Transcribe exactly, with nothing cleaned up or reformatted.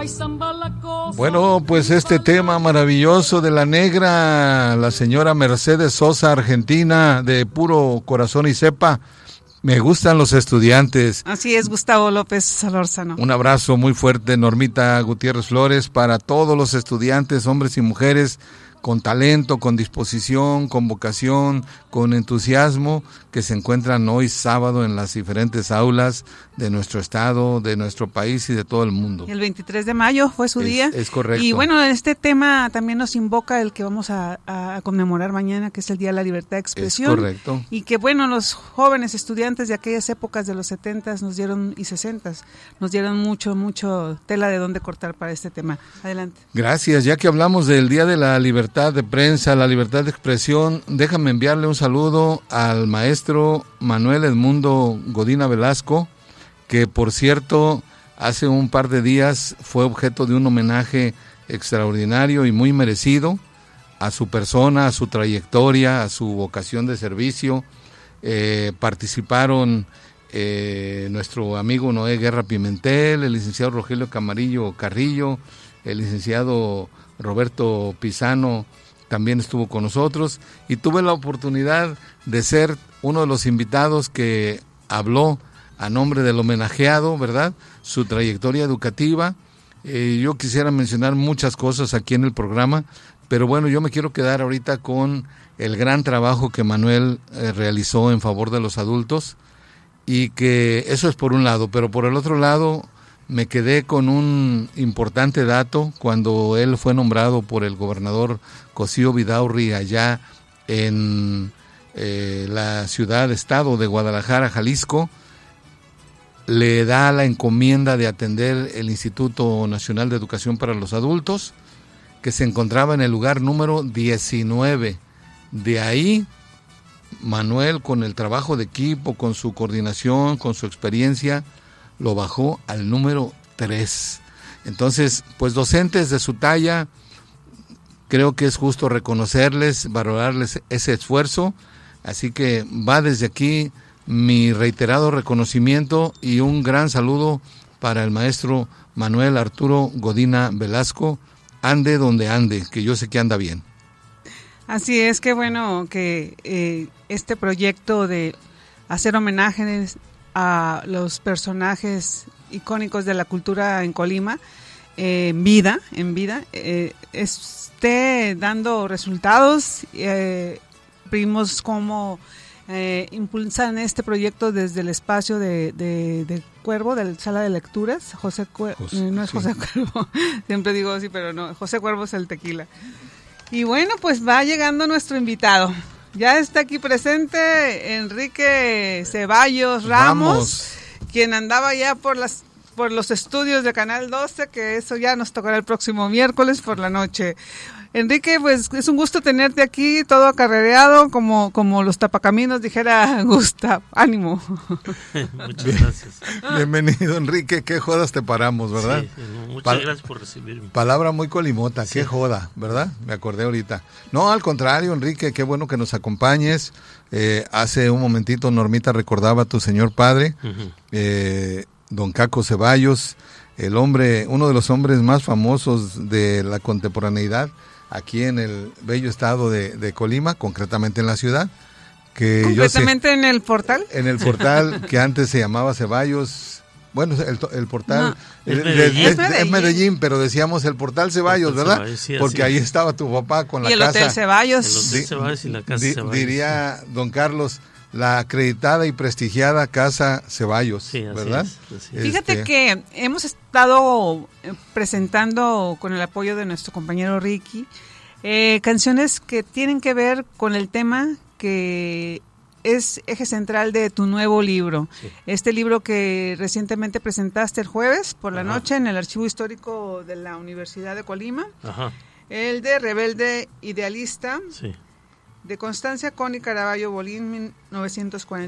Bueno, pues este tema maravilloso de la negra, la señora Mercedes Sosa, argentina, de puro corazón y cepa. Me gustan los estudiantes. Así es, Gustavo López Solórzano. Un abrazo muy fuerte, Normita Gutiérrez Flores, para todos los estudiantes, hombres y mujeres, con talento, con disposición, con vocación, con entusiasmo, que se encuentran hoy sábado en las diferentes aulas de nuestro estado, de nuestro país y de todo el mundo. El veintitrés de mayo fue su es, día. Es correcto. Y bueno, este tema también nos invoca el que vamos a, a conmemorar mañana, que es el Día de la Libertad de Expresión. Es correcto. Y que bueno, los jóvenes estudiantes de aquellas épocas de los setentas nos dieron, y sesentas, nos dieron mucho, mucho tela de dónde cortar para este tema. Adelante. Gracias. Ya que hablamos del Día de la Libertad de Prensa, la libertad de expresión, déjame enviarle un saludo al maestro Manuel Edmundo Godina Velasco, que por cierto hace un par de días fue objeto de un homenaje extraordinario y muy merecido a su persona, a su trayectoria, a su vocación de servicio. Eh, participaron eh, nuestro amigo Noé Guerra Pimentel, el licenciado Rogelio Camarillo Carrillo, el licenciado Roberto Pisano también estuvo con nosotros, y tuve la oportunidad de ser uno de los invitados que habló a nombre del homenajeado, ¿verdad? Su trayectoria educativa. Eh, yo quisiera mencionar muchas cosas aquí en el programa, pero bueno, yo me quiero quedar ahorita con el gran trabajo que Manuel eh, realizó en favor de los adultos, y que eso es por un lado, pero por el otro lado me quedé con un importante dato cuando él fue nombrado por el gobernador Cosío Vidaurri allá en eh, la ciudad, estado de Guadalajara, Jalisco. Le da la encomienda de atender el Instituto Nacional de Educación para los Adultos, que se encontraba en el lugar número diecinueve. De ahí, Manuel, con el trabajo de equipo, con su coordinación, con su experiencia, lo bajó al número tres. Entonces, pues docentes de su talla, creo que es justo reconocerles, valorarles ese esfuerzo. Así que va desde aquí mi reiterado reconocimiento y un gran saludo para el maestro Manuel Arturo Godina Velasco, ande donde ande, que yo sé que anda bien. Así es, que bueno que eh, este proyecto de hacer homenajes a los personajes icónicos de la cultura en Colima, eh, en vida, en vida, eh, esté dando resultados. Eh, vimos cómo eh, impulsan este proyecto desde el espacio de, de, de Cuervo, de la sala de lecturas. José Cuervo, José, no es José sí. Cuervo, siempre digo así, pero no, José Cuervo es el tequila. Y bueno, pues va llegando nuestro invitado. Ya está aquí presente Enrique Ceballos Ramos, Ramos, quien andaba ya por las por los estudios de Canal doce, que eso ya nos tocará el próximo miércoles por la noche. Enrique, pues es un gusto tenerte aquí, todo acarreado, como, como los tapacaminos, dijera Gustav. Ánimo. Muchas Bien, gracias. Bienvenido, Enrique. Qué jodas te paramos, ¿verdad? Sí, muchas pa- gracias por recibirme. Palabra muy colimota, sí. Qué joda, ¿verdad? Me acordé ahorita. No, al contrario, Enrique, qué bueno que nos acompañes. Eh, hace un momentito Normita recordaba a tu señor padre, uh-huh. eh, don Caco Ceballos, el hombre, uno de los hombres más famosos de la contemporaneidad aquí en el bello estado de, de Colima, concretamente en la ciudad. Que ¿Concretamente yo sé, en el portal? En el portal que antes se llamaba Ceballos. Bueno, el, el portal no, es, Medellín. De, de, es, Medellín. es Medellín, pero decíamos el portal Ceballos, ¿verdad? Ceballos, sí, porque ahí estaba tu papá con la y el casa. Hotel Ceballos. El Hotel Ceballos y la casa di, Ceballos. Diría don Carlos, la acreditada y prestigiada Casa Ceballos, sí, así ¿verdad? Es, así es. Fíjate este... que hemos estado presentando con el apoyo de nuestro compañero Ricky eh, canciones que tienen que ver con el tema que es eje central de tu nuevo libro. Sí. Este libro que recientemente presentaste el jueves por la Ajá. noche en el Archivo Histórico de la Universidad de Colima. Ajá. El de Rebelde Idealista. Sí. De Constancia Connie Caraballo Bolín, mil novecientos cuarenta.